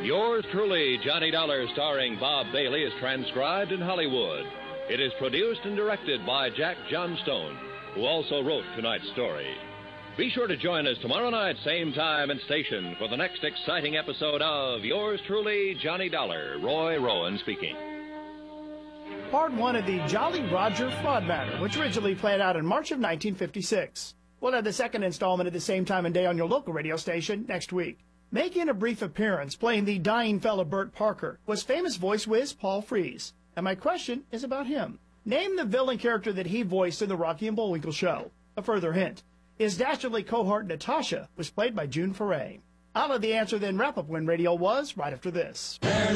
Yours truly, Johnny Dollar, starring Bob Bailey, is transcribed in Hollywood. It is produced and directed by Jack Johnstone, who also wrote tonight's story. Be sure to join us tomorrow night, same time and station, for the next exciting episode of Yours truly, Johnny Dollar. Roy Rowan speaking. Part 1 of the Jolly Roger fraud matter, which originally played out in March of 1956. We'll have the second installment at the same time and day on your local radio station next week. Making a brief appearance, playing the dying fella Bert Parker, was famous voice whiz Paul Frees. And my question is about him. Name the villain character that he voiced in the Rocky and Bullwinkle show. A further hint. His dastardly cohort Natasha was played by June Foray. I'll have the answer then wrap up when radio was right after this.